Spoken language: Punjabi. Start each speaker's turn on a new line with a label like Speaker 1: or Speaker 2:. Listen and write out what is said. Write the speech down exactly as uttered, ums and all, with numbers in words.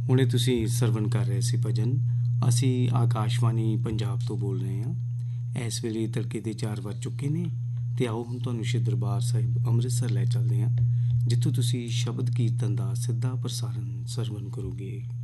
Speaker 1: ਹੁਣੇ ਤੁਸੀਂ ਸਰਵਣ ਕਰ ਰਹੇ ਸੀ ਭਜਨ। ਅਸੀਂ ਆਕਾਸ਼ਵਾਣੀ ਪੰਜਾਬ ਤੋਂ ਬੋਲ ਰਹੇ ਹਾਂ। ਇਸ ਵੇਲੇ ਤੜਕੇ ਦੇ ਚਾਰ ਵੱਜ ਚੁੱਕੇ ਨੇ ਅਤੇ ਆਓ ਹੁਣ ਤੁਹਾਨੂੰ ਸ਼੍ਰੀ ਦਰਬਾਰ ਸਾਹਿਬ ਅੰਮ੍ਰਿਤਸਰ ਲੈ ਚੱਲਦੇ ਹਾਂ, ਜਿੱਥੋਂ ਤੁਸੀਂ ਸ਼ਬਦ ਕੀਰਤਨ ਦਾ ਸਿੱਧਾ ਪ੍ਰਸਾਰਣ ਸਰਵਣ ਕਰੋਗੇ।